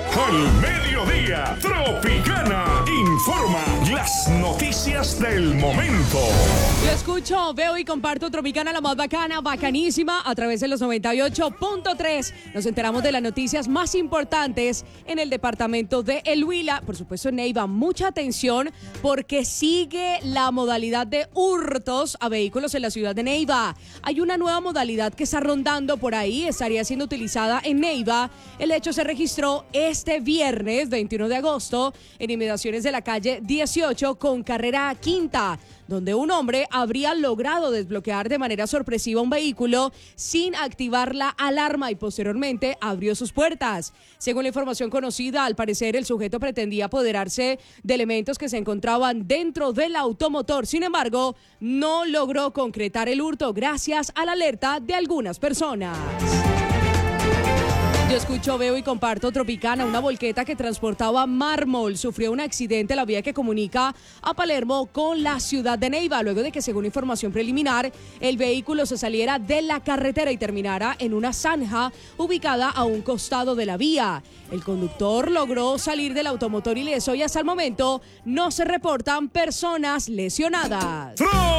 Al mediodía, Tropicana informa las noticias del momento. Yo escucho, veo y comparto Tropicana, la más bacana, bacanísima, a través de los 98.3. Nos enteramos de las noticias más importantes en el departamento de El Huila. Por supuesto, en Neiva, mucha atención porque sigue la modalidad de hurtos a vehículos en la ciudad de Neiva. Hay una nueva modalidad que está rondando por ahí, estaría siendo utilizada en Neiva. El hecho se registró este viernes 21 de agosto en inmediaciones de la calle 18 con carrera quinta, donde un hombre habría logrado desbloquear de manera sorpresiva un vehículo sin activar la alarma y posteriormente abrió sus puertas. Según la información conocida, al parecer el sujeto pretendía apoderarse de elementos que se encontraban dentro del automotor. Sin embargo, no logró concretar el hurto gracias a la alerta de algunas personas. Yo escucho, veo y comparto Tropicana. Una volqueta que transportaba mármol sufrió un accidente en la vía que comunica a Palermo con la ciudad de Neiva, luego de que, según información preliminar, el vehículo se saliera de la carretera y terminara en una zanja ubicada a un costado de la vía. El conductor logró salir del automotor ileso y hasta el momento no se reportan personas lesionadas.